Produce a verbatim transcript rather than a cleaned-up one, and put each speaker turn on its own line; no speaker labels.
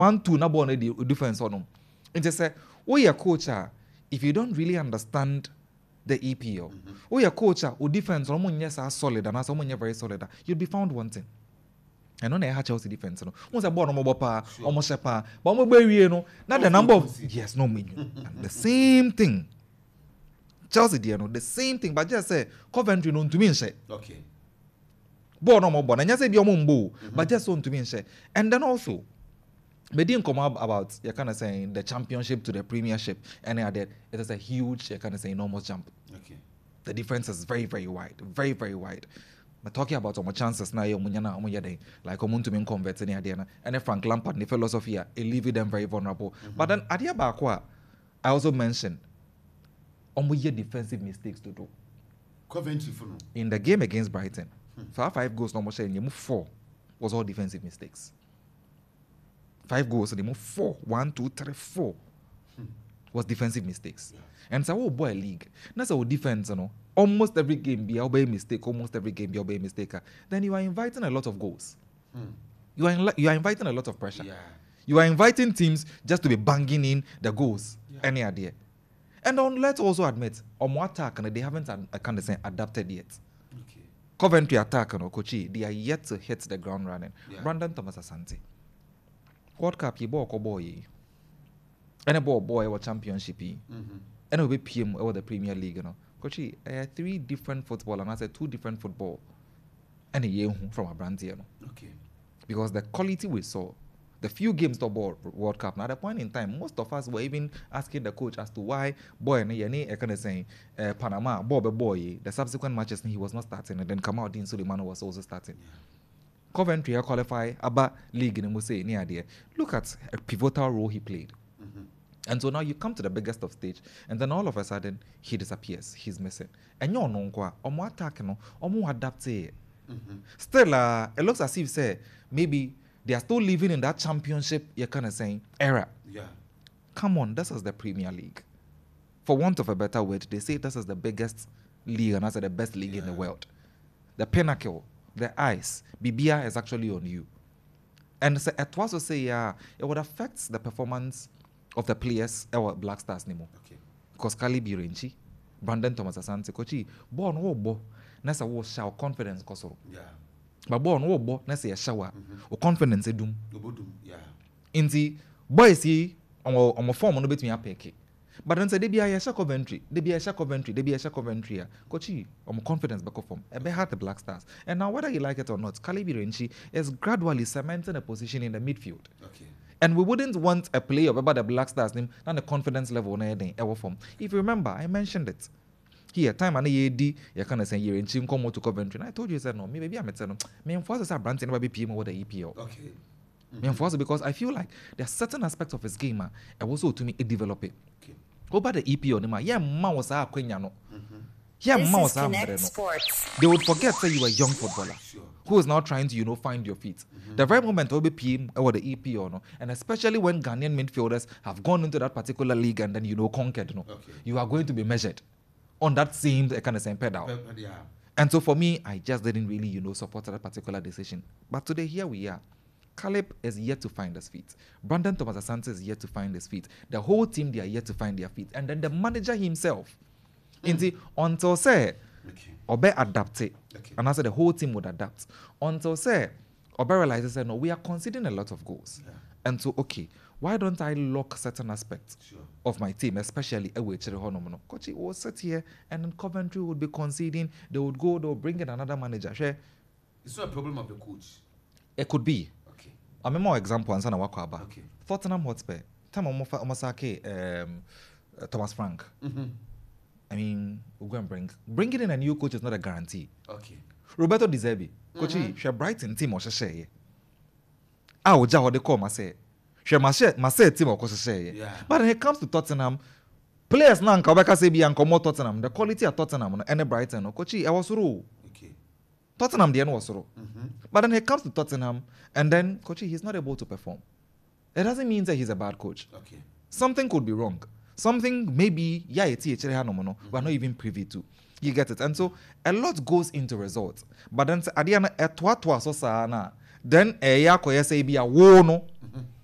one two na ball the defense on them. It just say, oh yeah, coach, if you don't really understand the E P L, mm-hmm. oh yeah, coach, or defense, or yes are solid and someone you're very solid, you'll be found wanting. And on a Chelsea defense, no, once a born mobile pa, almost a pa, but I'm you know, not the number of yes, no menu. The same thing. Chelsea, dear, no, the same thing, but just say Coventry no to me say.
Okay.
Born no more born, and just say the ombo, but just on to me say. And then also, we didn't come up about you kind of saying the championship to the premiership, and it is a huge, you kind of say enormous jump.
Okay.
The difference is very, very wide, very, very wide. But talking about our chances now, like I'm to convert any idea, and Frank Lampard, the philosophy, it leaving them very vulnerable. Mm-hmm. But then, at Bakwa, I also mentioned, on we defensive mistakes to do.
Coventry for no.
In the game against Brighton, hmm. for five goals, no more saying you move four was all defensive mistakes. Five goals, so they move four, one, two, three, four hmm. was defensive mistakes. Yeah. And so, oh boy, league. That's our defense, you know. Almost every game be obey mistake, almost every game be obey mistake. Then you are inviting a lot of goals. Hmm. You are in, you are inviting a lot of pressure.
Yeah.
You are inviting teams just to be banging in the goals. Yeah. Any idea? And on, let's also admit, on what attack and they haven't uh, kind of say adapted yet.
Okay.
Coventry attack and Kochi, they are yet to hit the ground running. Yeah. Brandon Thomas Asante. World Cup, he bought a boy. And a ball boy or championship. Mm-hmm. And it will be P M or the Premier League, you know. Kochi, uh, three different football and I said two different football. And a year from a brand here.
Okay.
Because the quality we saw, the few games to ball World Cup, now at a point in time, most of us were even asking the coach as to why boy and I kind of saying uh, Panama, Bob boy, the subsequent matches he was not starting, and then Kamaldeen Suleiman was also starting. Yeah. Coventry qualify Abba League in Muse near there. Look at a pivotal role he played. Mm-hmm. And so now you come to the biggest of stage, and then all of a sudden he disappears. He's missing. And you're non qua or more attack, no, or more adapted. Mm-hmm. Still, uh, it looks as if say maybe they are still living in that championship. You're kind of saying era.
Yeah. Come
on, this is the Premier League. For want of a better word, they say this is the biggest league and that's the best league yeah. in the world. The pinnacle, the ice, Bibia is actually on you. And so it was to say, yeah, it would affect the performance of the players, our Black Stars anymore.
Okay.
Because Kali Birinchi, Brandon Thomas Asante, Kochi, born wo bo, nessa wo show confidence koso.
Yeah.
But born wo bo, nessa ya shower, o confidence edum.
Obodum, yeah.
Inti boys yi on on my form no betumi apeke. But then say they be a Yesha Coventry, they be a Yesha Coventry, they be a Yesha Coventry. Kochi, on confidence back from. Ebe had the Black Stars. And now whether you like it or not, Kali Birinchi is gradually cementing a position in the midfield.
Okay.
And we wouldn't want a player about the Black Stars name than the confidence level on anything ever from. If you remember, I mentioned it. Here, time and a D, you kind of say you're in Chim come to Coventry. And I told you, said no, maybe I'm saying no. Me and Forza brand never be P M over the E P L.
Okay.
Mm-hmm. Me and Forza because I feel like there are certain aspects of his game, and also to me it develop it.
Okay.
Over the E P L, yeah, man was a queen, no. Yeah, man was a They would forget that you were a young footballer.
Sure.
Who is now trying to, you know, find your feet. Mm-hmm. The very moment will be P M or the E P L, no? And especially when Ghanaian midfielders have gone into that particular league and then, you know, conquered, no?
Okay.
You are going to be measured on that same kind of same pedal.
Yeah.
And so for me, I just didn't really, you know, support that particular decision. But today, here we are. Caleb is yet to find his feet. Brandon Thomas Asante is yet to find his feet. The whole team, they are yet to find their feet. And then the manager himself, mm. until say,
okay.
Obe adapted.
Okay.
And I said the whole team would adapt. Until say, Obe realizes that no, we are conceding a lot of goals.
Yeah.
And so, okay, why don't I lock certain aspects
sure.
of my team, especially away to the Honomono? Coach will sit here and then Coventry would be conceding. They would go, they would bring in another manager. Share.
It's not a problem of the coach.
It could be.
Okay.
I mean, more example, and Wakaba.
Okay.
Tottenham Hotspur. Time Omasake, um, uh, Thomas Frank.
Mm-hmm.
I mean, we'll go and bring. Bringing in a new coach is not a guarantee.
Okay.
Roberto Di Zerbi. Coach, mm-hmm. she Brighton team or she. Ah, Oja, what they call Marseille. She Marseille, Marseille team or she.
Yeah.
But when it comes to Tottenham, players now, Kabaka Sebi and Komo Tottenham, the quality of Tottenham and Brighton, Coach, I was rule.
Okay.
Tottenham, the end was rule.
Mm-hmm.
But then it comes to Tottenham, and then Coach, he's not able to perform. It doesn't mean that he's a bad coach.
Okay.
Something could be wrong. Something maybe, yeah, it's mm-hmm. we're not even privy to. You get it? And so a lot goes into results. But then at the end, then a ya ko say be a wo no.